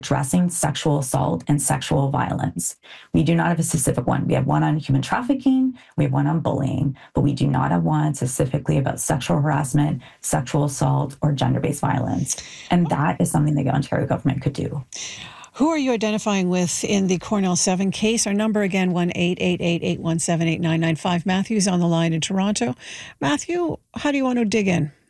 addressing sexual assault and sexual violence. We do not have a specific one. We have one on human trafficking, we have one on bullying, but we do not have one specifically about sexual harassment, sexual assault, or gender-based violence. And that is something the Ontario government could do. Who are you identifying with in the Cornell 7 case? Our number again, 1-888-817-8995. Matthew's on the line in Toronto. Matthew, how do you want to dig in?